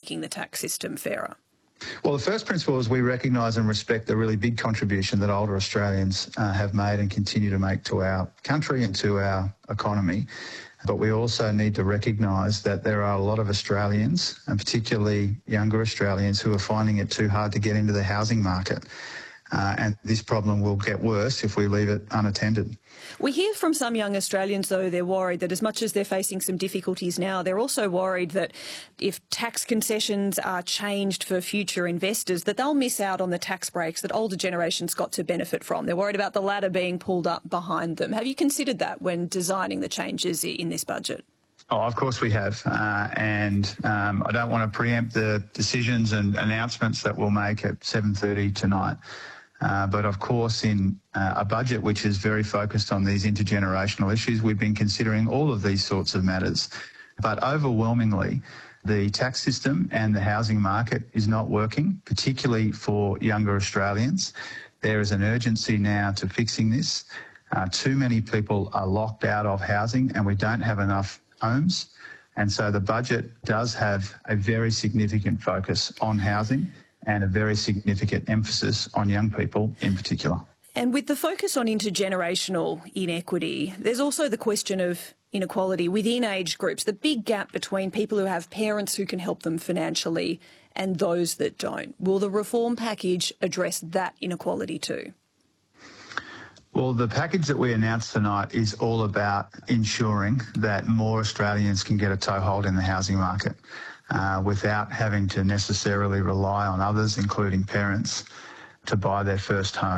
making the tax system fairer? Well, the first principle is we recognise and respect the really big contribution that older Australians have made and continue to make to our country and to our economy. But we also need to recognise that there are a lot of Australians, and particularly younger Australians, who are finding it too hard to get into the housing market. And this problem will get worse if we leave it unattended. We hear from some young Australians, though, they're worried that as much as they're facing some difficulties now, they're also worried that if tax concessions are changed for future investors, that they'll miss out on the tax breaks that older generations got to benefit from. They're worried about the ladder being pulled up behind them. Have you considered that when designing the changes in this budget? Oh, of course we have. And I don't want to preempt the decisions and announcements that we'll make at 7:30 tonight. But of course, in a budget which is very focused on these intergenerational issues, we've been considering all of these sorts of matters. But overwhelmingly, the tax system and the housing market is not working, particularly for younger Australians. There is an urgency now to fixing this. Too many people are locked out of housing and we don't have enough homes. And so the budget does have a very significant focus on housing and a very significant emphasis on young people in particular. And with the focus on intergenerational inequity, there's also the question of inequality within age groups, the big gap between people who have parents who can help them financially and those that don't. Will the reform package address that inequality too? Well, the package that we announced tonight is all about ensuring that more Australians can get a toehold in the housing market without having to necessarily rely on others, including parents, to buy their first home.